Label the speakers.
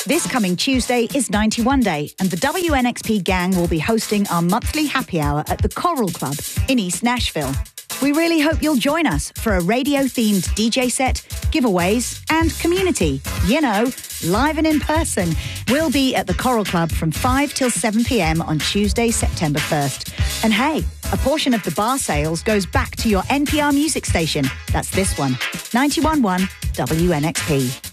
Speaker 1: This coming Tuesday is 91 Day, and the WNXP gang will be hosting our monthly happy hour at the Coral Club in East Nashville. We really hope you'll join us for a radio-themed DJ set, giveaways, and community. You know, live and in person. We'll be at the Coral Club from 5 till 7 p.m. on Tuesday, September 1st. And hey, a portion of the bar sales goes back to your NPR music station. That's this one, 91.1 WNXP.